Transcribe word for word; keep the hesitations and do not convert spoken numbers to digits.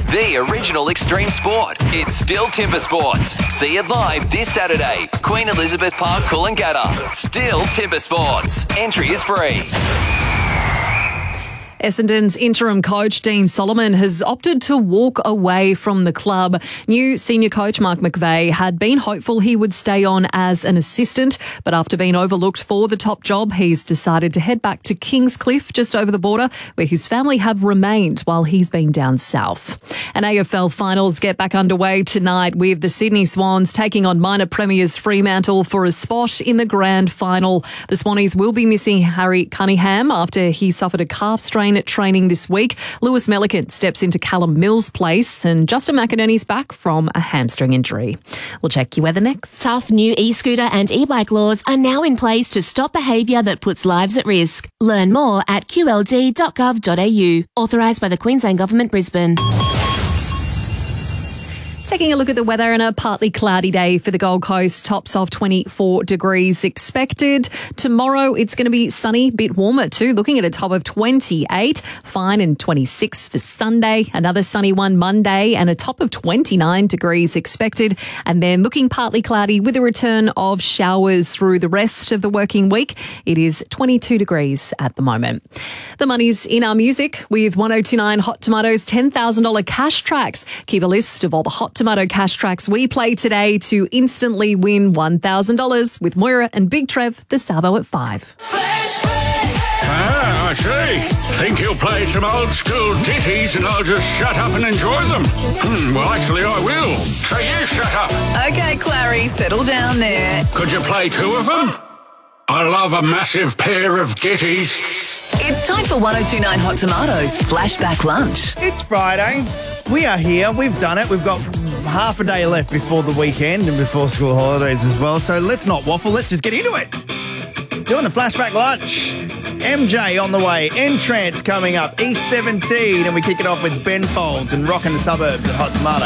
the original extreme sport. It's still Timber Sports. See it live this Saturday. Queen Elizabeth Park, Coolangatta. Still Timber Sports. Entry is free. Essendon's interim coach, Dean Solomon, has opted to walk away from the club. New senior coach Mark McVeigh had been hopeful he would stay on as an assistant, but after being overlooked for the top job, he's decided to head back to Kingscliff, just over the border, where his family have remained while he's been down south. And A F L finals get back underway tonight with the Sydney Swans taking on minor premiers Fremantle for a spot in the grand final. The Swannies will be missing Harry Cunningham after he suffered a calf strain at training this week. Lewis Melican steps into Callum Mills' place, and Justin McInerney's back from a hamstring injury. We'll check your weather next. Tough new e-scooter and e-bike laws are now in place to stop behaviour that puts lives at risk. Learn more at q l d dot gov dot a u. Authorised by the Queensland Government, Brisbane. Taking a look at the weather, and a partly cloudy day for the Gold Coast. Tops of twenty-four degrees expected. Tomorrow it's going to be sunny, bit warmer too, looking at a top of twenty-eight. Fine and twenty-six for Sunday. Another sunny one Monday and a top of twenty-nine degrees expected. And then looking partly cloudy with a return of showers through the rest of the working week. It is twenty-two degrees at the moment. The money's in our music with one oh two nine Hot Tomatoes ten thousand dollars cash tracks. Keep a list of all the Hot Tomato cash tracks we play today to instantly win one thousand dollars with Moira and Big Trev, the Salvo at five. Ah, I see. Think you'll play some old school ditties and I'll just shut up and enjoy them? Hmm, well, actually, I will. So you shut up. Okay, Clary, settle down there. Could you play two of them? I love a massive pair of ditties. It's time for one oh two nine Hot Tomatoes Flashback Lunch. It's Friday. We are here. We've done it. We've got half a day left before the weekend and before school holidays as well. So let's not waffle. Let's just get into it. Doing the flashback lunch. M J on the way. Entrance coming up. East seventeen. And we kick it off with Ben Folds and Rockin' the Suburbs at Hot Tomato.